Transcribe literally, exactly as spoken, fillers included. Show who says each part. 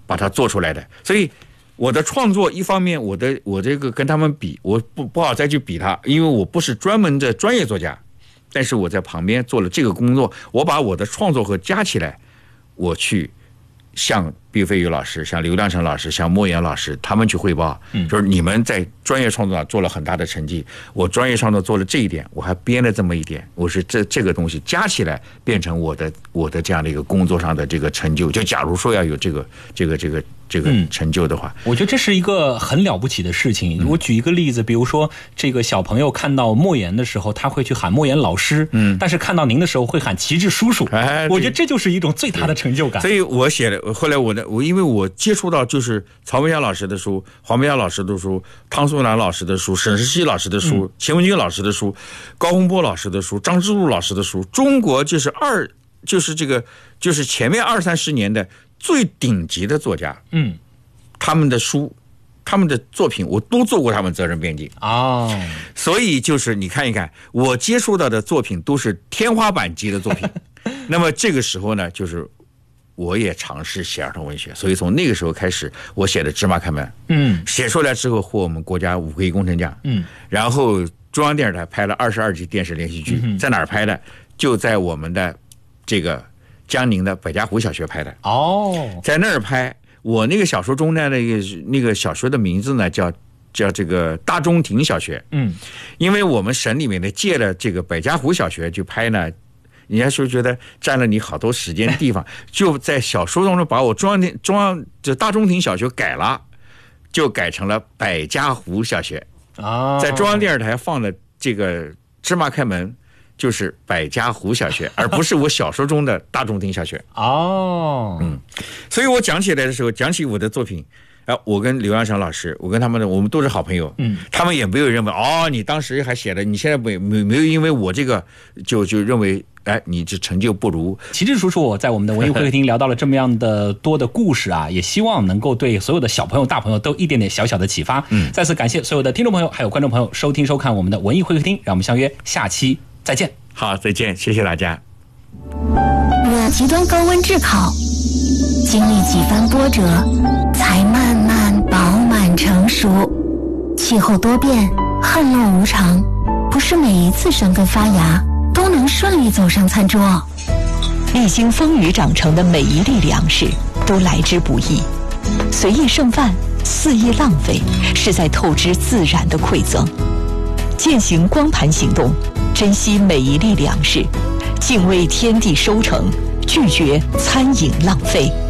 Speaker 1: 把它做出来的。所以我的创作一方面，我的我这个跟他们比，我不不好再去比他，因为我不是专门的专业作家，但是我在旁边做了这个工作，我把我的创作和加起来，我去向毕飞宇老师、像刘亮程老师、像莫言老师他们去汇报，就是你们在专业创作上做了很大的成绩，我专业创作做了这一点，我还编了这么一点，我是这这个东西加起来变成我的我的这样的一个工作上的这个成就。就假如说要有这个这个这个这个成就的话，
Speaker 2: 嗯，我觉得这是一个很了不起的事情。我举一个例子，比如说这个小朋友看到莫言的时候，他会去喊莫言老师，嗯，但是看到您的时候会喊旗帜叔叔，哎，我觉得这就是一种最大的成就感。
Speaker 1: 所以我写的，后来我的我因为我接触到就是曹文祥老师的书、黄梅亚老师的书、汤素兰老师的书、沈石溪老师的书、嗯、钱文军老师的书、高洪波老师的书、张之路老师的书，中国就是二就是这个就是前面二三十年的最顶级的作家，嗯，他们的书、他们的作品，我都做过他们责任编辑
Speaker 2: 哦。
Speaker 1: 所以就是你看一看，我接触到的作品都是天花板级的作品。那么这个时候呢，就是我也尝试写儿童文学，所以从那个时候开始，我写的《芝麻开门》，嗯，写出来之后获我们国家五个一工程奖，嗯，然后中央电视台拍了二十二集电视连续剧，嗯，在哪儿拍的？就在我们的这个江宁的百家湖小学拍的哦，在那儿拍。我那个小说中呢，那个那个小学的名字呢叫叫这个大中庭小学，嗯，因为我们省里面呢借了这个百家湖小学去拍呢。人家说觉得占了你好多时间地方，就在小说当中把我中央庭中央就大中庭小学改了，就改成了百家湖小学啊，在中央电视台放的这个芝麻开门就是百家湖小学，而不是我小说中的大中庭小学哦。嗯，所以我讲起来的时候，讲起我的作品。啊，我跟刘阳祥老师，我跟他们的，我们都是好朋友。嗯，他们也没有认为哦，你当时还写的，你现在没没没有因为我这个就就认为，哎，你这成就不如。
Speaker 2: 旗帜叔叔在我们的文艺会客厅聊到了这么样的多的故事啊，也希望能够对所有的小朋友、大朋友都一点点小小的启发。嗯，再次感谢所有的听众朋友还有观众朋友收听收看我们的文艺会客厅，让我们相约下期再见。
Speaker 1: 好，再见，谢谢大家。
Speaker 3: 我极端高温炙烤，经历几番波折，才慢慢饱满成熟。气候多变，旱涝无常，不是每一次生根发芽都能顺利走上餐桌。
Speaker 4: 历经风雨长成的每一粒粮食都来之不易，随意剩饭，肆意浪费，是在透支自然的馈赠。践行光盘行动，珍惜每一粒粮食，敬畏天地收成，拒绝餐饮浪费。